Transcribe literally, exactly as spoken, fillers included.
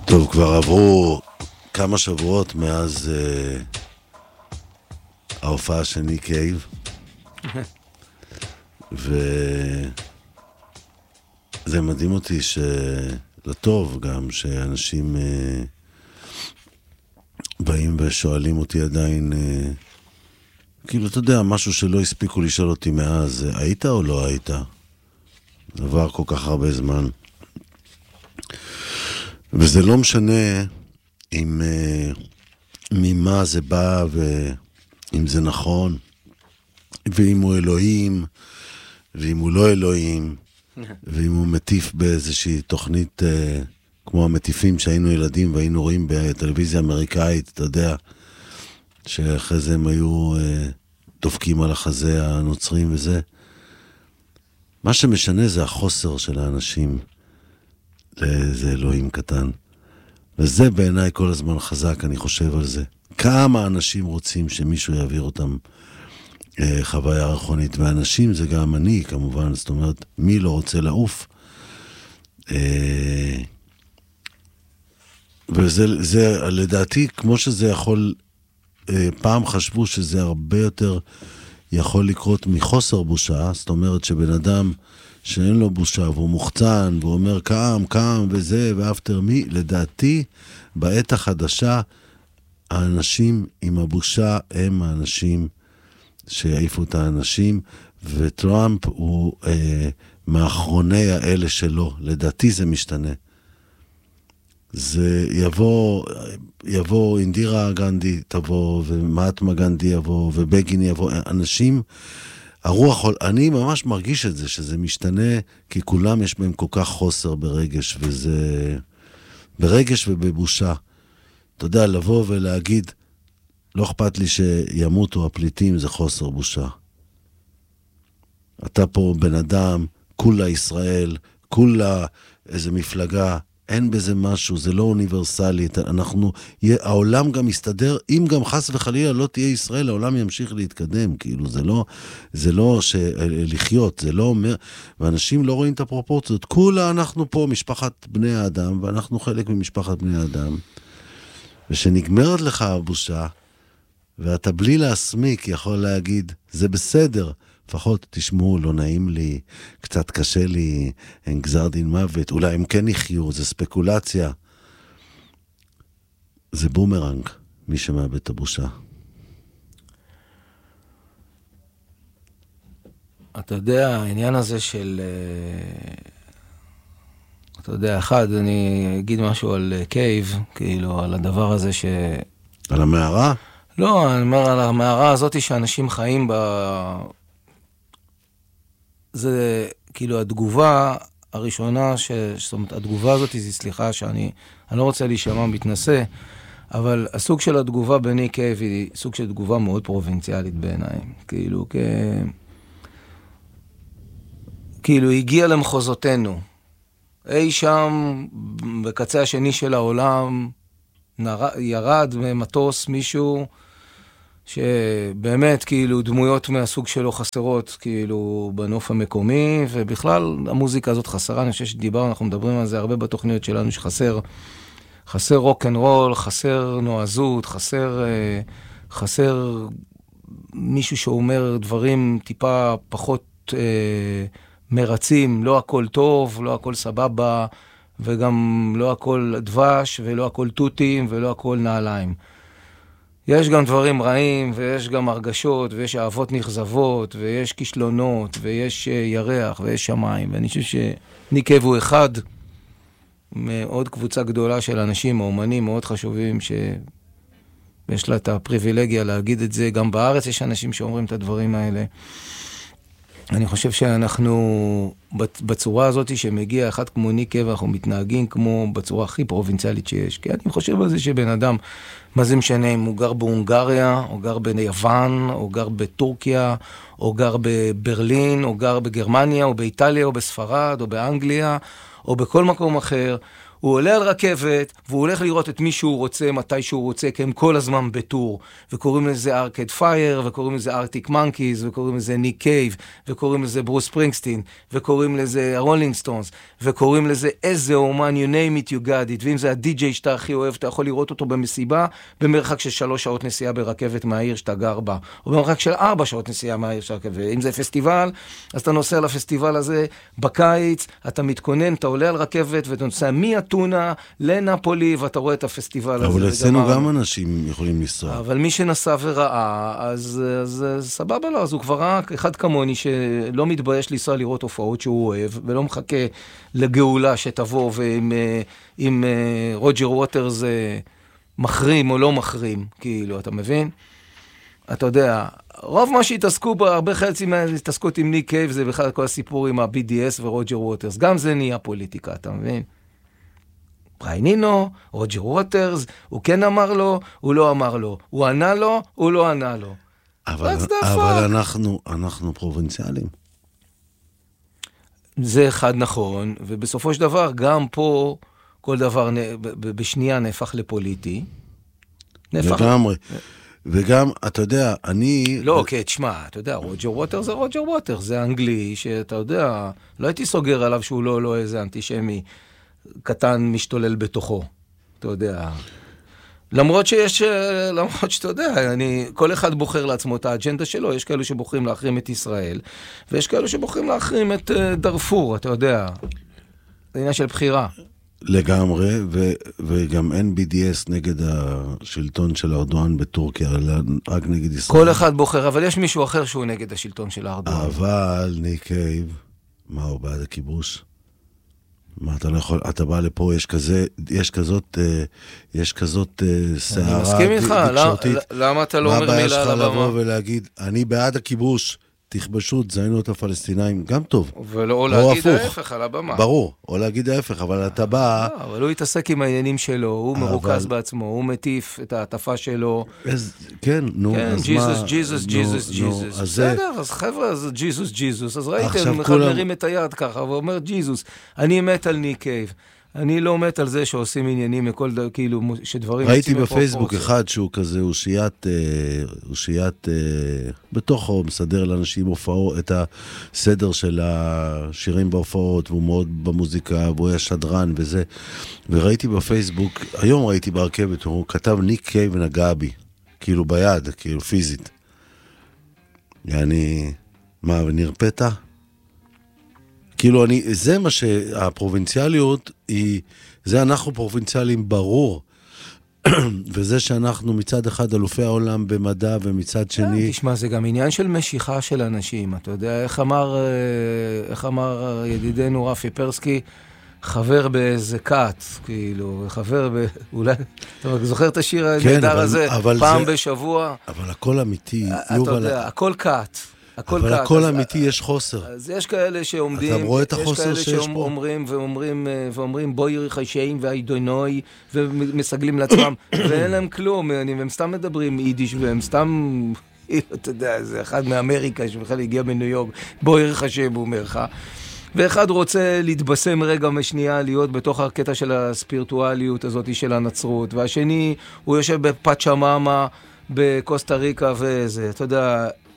טוב, כבר עברו כמה שבועות מאז uh, ההופעה של ניק קייב. וזה מדהים אותי שלטוב גם שאנשים uh, באים ושואלים אותי עדיין, uh, כאילו אתה יודע, משהו שלא הספיקו לשאול אותי מאז, היית או לא היית? זה עבר כל כך הרבה זמן. וזה לא משנה אם, uh, ממה זה בא ואם זה נכון, ואם הוא אלוהים, ואם הוא לא אלוהים, ואם הוא מטיף באיזושהי תוכנית uh, כמו המטיפים שהיינו ילדים והיינו רואים בטלוויזיה אמריקאית, אתה יודע, שאחרי זה הם היו uh, דופקים על החזה הנוצרים וזה. מה שמשנה זה החוסר של האנשים לאיזה אלוהים קטן. וזה בעיניי כל הזמן חזק, אני חושב על זה. כמה אנשים רוצים שמישהו יעביר אותם אה, חוויה רכונית, ואנשים זה גם אני כמובן, זאת אומרת, מי לא רוצה לעוף? אה, וזה זה, לדעתי, כמו שזה יכול, אה, פעם חשבו שזה הרבה יותר יכול לקרות מחוסר בושה, זאת אומרת שבן אדם שאין לו בושה, והוא מוחצן, והוא אומר קם, קם, וזה, ואפטר מי, לדעתי, בעת החדשה, האנשים עם הבושה הם האנשים שיעיפו את האנשים, וטראמפ הוא אה, מאחרוני האלה שלו. לדעתי זה משתנה. זה יבוא, יבוא אינדירה גנדי תבוא, ומהטמה גנדי יבוא, ובגין יבוא, אנשים, הרוח, אני ממש מרגיש את זה, שזה משתנה, כי כולם יש בהם כל כך חוסר ברגש, וזה, ברגש ובבושה. אתה יודע, לבוא ולהגיד, לא אכפת לי שימותו הפליטים, זה חוסר בושה. אתה פה בן אדם, כולה ישראל, כולה איזה מפלגה, אין בזה משהו, זה לא אוניברסלי, אנחנו, העולם גם יסתדר, אם גם חס וחלילה לא תהיה ישראל, העולם ימשיך להתקדם, כאילו זה לא, זה לא לחיות, זה לא אומר, ואנשים לא רואים את הפרופורציות, כולה אנחנו פה משפחת בני האדם, ואנחנו חלק ממשפחת בני האדם, ושנגמרת לך הבושה, ואתה בלי להסמיק יכול להגיד, זה בסדר, לפחות תשמעו, לא נעים לי, קצת קשה לי, אין גזר דין מוות, אולי הם כן יחיו, זה ספקולציה. זה בומרנג, מי שמאבד את הבושה. אתה יודע, העניין הזה של, אתה יודע, אחד, אני אגיד משהו על קייב, כאילו, על הדבר הזה ש... על המערה? לא, אני אומר על המערה הזאת שאנשים חיים בה... זה כאילו התגובה הראשונה, ש... זאת אומרת, התגובה הזאת, זה סליחה שאני אני לא רוצה להישמע מתנשא, אבל הסוג של התגובה בניק קייב היא סוג של תגובה מאוד פרובינציאלית בעיניי. כאילו, כ... כאילו הגיע למחוזותינו. אי שם, בקצה השני של העולם, נר... ירד ממטוס מישהו, שבאמת כאילו דמויות מהסוג שלו חסרות כאילו בנוף המקומי, ובכלל המוזיקה הזאת חסרה, אני חושב שדיברנו, אנחנו מדברים על זה הרבה בתוכניות שלנו, שחסר חסר רוק אנד רול, חסר נועזות, חסר, חסר מישהו שאומר דברים טיפה פחות אה, מרצים, לא הכל טוב, לא הכל סבבה, וגם לא הכל דבש, ולא הכל טוטים, ולא הכל נעליים. יש גם דברים רעים, ויש גם הרגשות, ויש אהבות נכזבות, ויש כישלונות, ויש ירח, ויש שמיים. ואני חושב שניק קייב הוא אחד מעוד קבוצה גדולה של אנשים, האומנים מאוד חשובים, שיש לה את הפריבילגיה להגיד את זה. גם בארץ יש אנשים שאומרים את הדברים האלה. אני חושב שאנחנו, בצורה הזאת שמגיע אחד כמו ניק קייב, אנחנו מתנהגים כמו בצורה הכי פרובינציאלית שיש. כי אני חושב על זה שבן אדם, מה זה משנה אם הוא גר בהונגריה, או גר ביוון, או גר בטורקיה, או גר בברלין, או גר בגרמניה, או באיטליה, או בספרד, או באנגליה, או בכל מקום אחר, הוא עולה על רכבת, והוא הולך לראות את מי שהוא רוצה, מתי שהוא רוצה, כי הם כל הזמן בטור, וקוראים לזה ארקד פייר, וקוראים לזה ארטיק מנקיז, וקוראים לזה ניק קייב, וקוראים לזה ברוס ספרינגסטין, וקוראים לזה רולינג סטונס, וקוראים לזה איזה אומן, you name it, you got it, ואם זה הדי-ג'יי שאתה הכי אוהב, אתה יכול לראות אותו במסיבה, במרחק של שלוש שעות נסיעה ברכבת מהעיר שאתה גר בה, או במרחק של ארבע שעות נסיעה מהעיר שאתה גר בה. ואם זה פסטיבל, אז אתה נוסע לפסטיבל הזה בקיץ, אתה מתכונן, אתה עולה על רכבת, ואתה נוסע מאתונה לנפולי, ואתה רואה את הפסטיבל הזה. אבל אצלנו גם אנשים יכולים לנסוע. אבל מי שנסע וראה, אז, אז, אז סבבה לו, אז הוא כבר ראה אחד כמוני שלא מתבייש לנסוע לראות הופעות שהוא אוהב, ולא מחכה לגאולה שתבוא, ועם עם, רוג'ר ווטרס מחרים או לא מחרים, כאילו, אתה מבין? אתה יודע, רוב מה שהתעסקו בה, הרבה חלצים מהתעסקות עם ניק קייב, זה בכלל כל הסיפור עם ה-בי די אס ורוג'ר ווטרס. גם זה נהיה פוליטיקה, אתה מבין? ראינינו, רוג'ר ווטרס, הוא כן אמר לו, הוא לא אמר לו. הוא ענה לו, הוא לא ענה לו. אבל, אבל אנחנו, אנחנו פרובינציאלים. זה אחד נכון, ובסופו של דבר, גם פה, כל דבר בשנייה נהפך לפוליטי. נהפך... לגמרי. וגם, אתה יודע, אני... לא, אוקיי, תשמע, אתה יודע, רוג'ר ווטרס זה רוג'ר ווטרס, זה אנגלי, שאתה יודע, לא הייתי סוגר עליו שהוא לא, לא איזה אנטישמי קטן משתולל בתוכו, אתה יודע. למרות שיש, למרות שאתה יודע, אני, כל אחד בוחר לעצמו את האג'נדה שלו, יש כאלו שבוחרים להחרים את ישראל, ויש כאלו שבוחרים להחרים את דארפור, אתה יודע. זה עניין של בחירה. לגמרי, ו- וגם אין בי די אס נגד השלטון של ארדואן בטורקיה, אלא רק נגד ישראל. כל אחד בוחר, אבל יש מישהו אחר שהוא נגד השלטון של ארדואן. אבל ניק קייב, מה הוא בעד הכיבוש? מה אתה לא יכול, אתה בא לפה, יש כזה, יש כזאת, יש כזאת סערה. אני מסכים איתך, למה אתה לא אומר מילה על הבמה? מה הבעיה שלך לבוא ולהגיד, אני בעד הכיבוש, תכבשו, תזיינו את הפלסטינאים, גם טוב. או להגיד ההפך על הבמה. ברור, או להגיד ההפך, אבל אתה בא... אבל הוא יתעסק עם העניינים שלו, הוא מרוכז בעצמו, הוא מטיף את העטפה שלו. כן, נו, אז מה... ג'יזוס, ג'יזוס, ג'יזוס, ג'יזוס. בסדר, אז חבר'ה, אז ג'יזוס, ג'יזוס. אז ראיתם, אחד מרים את היד ככה, ואומר ג'יזוס, אני מת על ניק קייב. אני לא מת על זה שעושים עניינים מכל דבר, כאילו, שדברים... ראיתי בפייסבוק אחד שהוא כזה, הוא שיית, הוא שיית, בתוכו, הוא מסדר לאנשים הופעות, את הסדר של השירים בהופעות, והוא מאוד במוזיקה, והוא היה שדרן וזה. וראיתי בפייסבוק, היום ראיתי ברכבת, הוא כתב ניק קייב נגע בי, כאילו ביד, כאילו פיזית. יעני, מה, ונרפאת? כאילו אני, זה מה שהפרובינציאליות היא, זה אנחנו פרובינציאלים ברור, וזה שאנחנו מצד אחד אלופי העולם במדע ומצד שני... תשמע, זה גם עניין של משיכה של אנשים, אתה יודע, איך אמר, איך אמר ידידנו רפי פרסקי, חבר באיזה קאט, כאילו, חבר ב... אולי, אתה זוכר את השיר הנהדר הזה, פעם בשבוע? אבל הכל אמיתי, אתה יודע, הכל קאט. אבל הכל אמיתי, יש חוסר. אז יש כאלה שעומדים, אתה רואה את החוסר שיש פה? יש כאלה שאומרים ואומרים, ואומרים בואי ירחשיים והאידונוי, ומסגלים לעצמם, ואין להם כלום, הם סתם מדברים יידיש, והם סתם, אתה יודע, זה אחד מאמריקה, שבכלל הגיע בניו יורק, בואי ירחשיים, הוא אומר לך. ואחד רוצה להתבשם רגע משנייה, להיות בתוך הקטע של הספירטואליות הזאת של הנצרות, והשני, הוא יושב בפאצ'מאמה, בקוסטה ריקה וזה, אתה יודע,